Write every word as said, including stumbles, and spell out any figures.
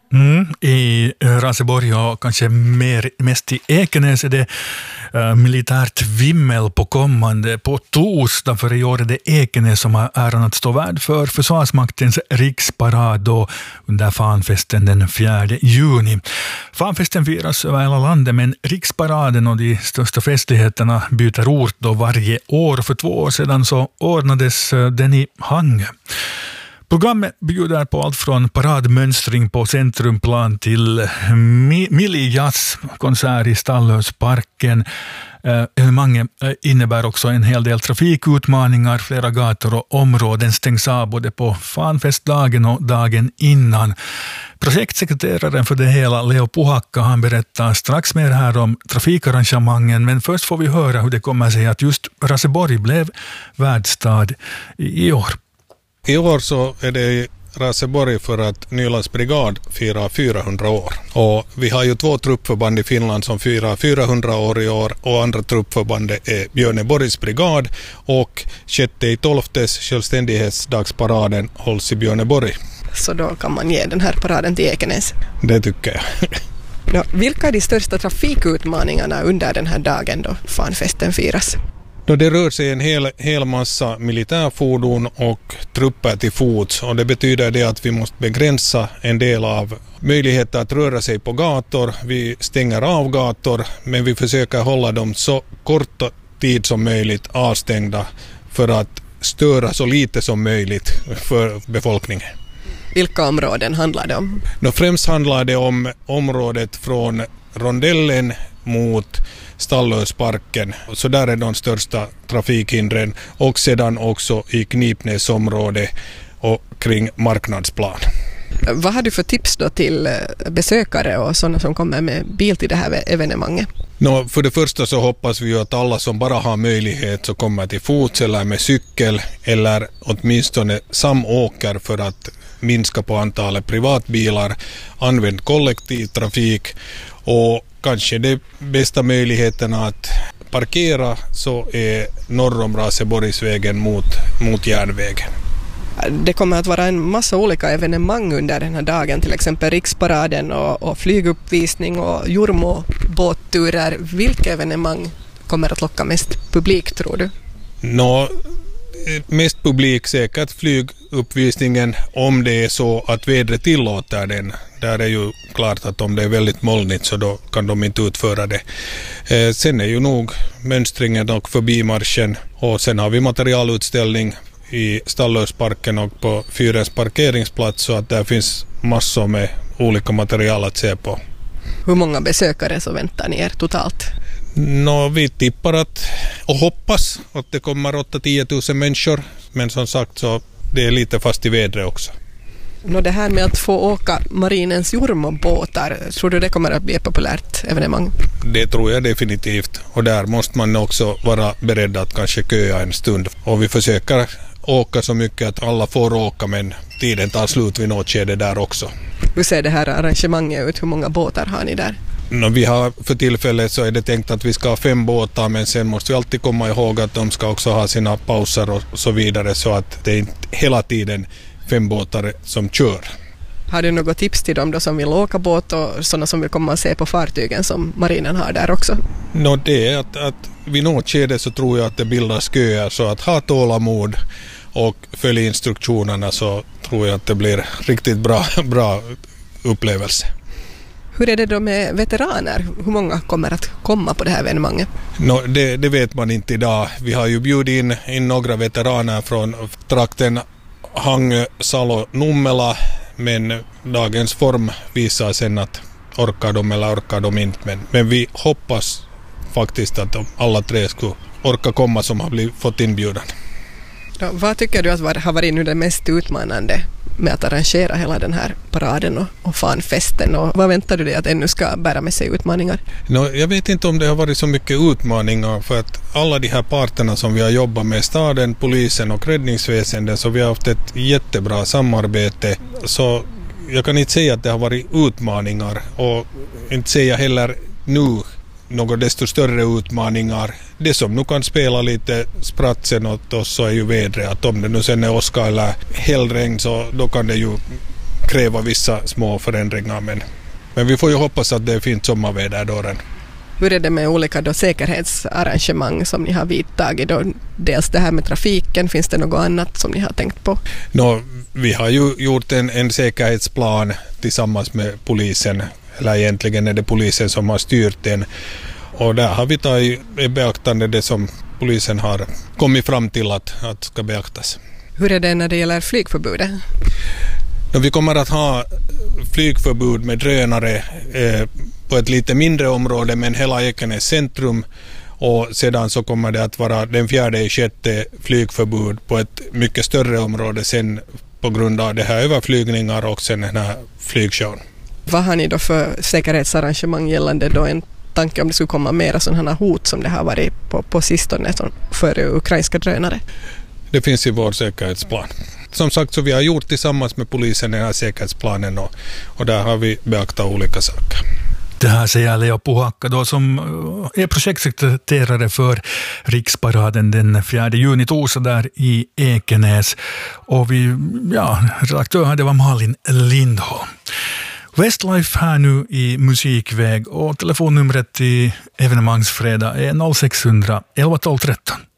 Mm, i Raseborg och kanske mer, mest i Ekenäs är det uh, militärt vimmel på kommande. På torsdag för i år är det Ekenäs som har äran att stå värd för Försvarsmaktens riksparad då under fanfesten den fjärde juni. Fanfesten firas över hela landet, men riksparaden och de största festligheterna byter ort då varje år. För två år sedan så ordnades uh, den i Hangö. Programmet bjuder på allt från paradmönstring på Centrumplan till Milli-jazz-konsert i Stallösparken. Evenemanget innebär också en hel del trafikutmaningar. Flera gator och områden stängs av både på fanfestdagen och dagen innan. Projektsekreteraren för det hela, Leo Puhakka, han berättar strax mer här om trafikarrangemangen. Men först får vi höra hur det kommer sig att just Raseborg blev värdstad i år. I år så är det Raseborg för att Nylands brigad firar fyrahundra år. Och vi har ju två truppförband i Finland som firar fyrahundra år i år, och andra truppförbandet är Björneborgs brigad, och sjätte i tolftes självständighetsdagsparaden hålls i Björneborg. Så då kan man ge den här paraden till Ekenäs? Det tycker jag. Ja, vilka är de största trafikutmaningarna under den här dagen då fanfesten firas? Då det rör sig en hel, hel massa militärfordon och trupper till fots, och det betyder det att vi måste begränsa en del av möjligheter att röra sig på gator. Vi stänger av gator, men vi försöker hålla dem så kort tid som möjligt avstängda för att störa så lite som möjligt för befolkningen. Vilka områden handlar det om? Då främst handlar det om området från rondellen mot Stallösparken. Så där är de största trafikhindren, och sedan också i Knipnäs område och kring Marknadsplan. Vad har du för tips då till besökare och sådana som kommer med bil till det här evenemanget? No, för det första så hoppas vi att alla som bara har möjlighet så kommer till fots eller med cykel eller åtminstone samåker för att minska på antalet privatbilar. Använd kollektivtrafik, och kanske de bästa möjligheterna att parkera så är norr om Raseborgsvägen mot, mot järnvägen. Det kommer att vara en massa olika evenemang under den här dagen, till exempel riksparaden och, och flyguppvisning och Jormo-båtturer. Vilka evenemang kommer att locka mest publik, tror du? Nå, mest publik säkert flyguppvisningen, om det är så att vädret tillåter den. Där är ju klart att om det är väldigt molnigt så då kan de inte utföra det. Eh, sen är ju nog mönstringen och förbimarschen, och sen har vi materialutställning i Stallösparken och på Fyrens parkeringsplats, så att där finns massor med olika material att se på. Hur många besökare så väntar ni er totalt? Nå, vi tippar att och hoppas att det kommer åtta till tio tusen människor, men som sagt så det är lite fast i vädret också. Nå, det här med att få åka marinens Jormo-båtar, tror du det kommer att bli ett populärt evenemang? Det tror jag definitivt, och där måste man också vara beredd att kanske köa en stund. Och vi försöker åka så mycket att alla får åka, men tiden tar slut vid något skede där också. Hur ser det här arrangemanget ut? Hur många båtar har ni där? No, vi har för tillfället så är det tänkt att vi ska ha fem båtar, men sen måste vi alltid komma ihåg att de ska också ha sina pauser och så vidare, så att det är inte hela tiden fem båtar som kör. Har du något tips till dem då som vill åka båt och sådana som vill komma och se på fartygen som marinen har där också? No, det är att, att vid något skede så tror jag att det bildas köer, så att ha tålamod och följa instruktionerna, så tror jag att det blir riktigt bra, bra upplevelse. Hur är det då med veteraner? Hur många kommer att komma på det här evenemanget? No, det, det vet man inte idag. Vi har ju bjudit in, in några veteraner från trakten Hangö, Salo, Nummela, men dagens form visar sen att orkar de eller orkar de inte. Men, men vi hoppas faktiskt att alla tre skulle orka komma som har blivit, fått inbjudan. Ja, vad tycker du att var, har varit nu det mest utmanande med att arrangera hela den här paraden och, och fanfesten, och vad väntar du dig att ännu ska bära med sig utmaningar? No, jag vet inte om det har varit så mycket utmaningar, för att alla de här parterna som vi har jobbat med, staden, polisen och räddningsväsendet, så vi har haft ett jättebra samarbete, så jag kan inte säga att det har varit utmaningar, och inte säga heller nu några desto större utmaningar. Det som nu kan spela lite spratsen åt oss så är ju vädret, att om det nu sen är åska eller hällregn, så då kan det ju kräva vissa små förändringar. Men, men vi får ju hoppas att det är fint sommarväder då. Hur är det med olika då säkerhetsarrangemang som ni har vidtagit? Då? Dels det här med trafiken, finns det något annat som ni har tänkt på? No, vi har ju gjort en, en säkerhetsplan tillsammans med polisen, eller egentligen är det polisen som har styrt den. Och där har vi tagit i beaktande det som polisen har kommit fram till att, att ska beaktas. Hur är det när det gäller flygförbudet? No, vi kommer att ha flygförbud med drönare eh, på ett lite mindre område, men hela Ekenäs centrum, och sedan så kommer det att vara den fjärde i sjätte flygförbud på ett mycket större område sen på grund av det här överflygningar och sen den här flygshowen. Vad har ni då för säkerhetsarrangemang gällande då en tanke om det skulle komma mera sådana hot som det har varit på, på sistone för ukrainska drönare? Det finns i vår säkerhetsplan. Som sagt, så vi har gjort tillsammans med polisen den här säkerhetsplanen och, och där har vi beaktat olika saker. Det här säger Leo Puhakka då, som är projektsekreterare för Riksparaden den fjärde juni torsdag där i Ekenäs. Och vi, ja, redaktör här, det var Malin Lindholm. Westlife här nu i musikväg och telefonnumret i evenemangsfredag är noll sex hundra elva tolv tretton.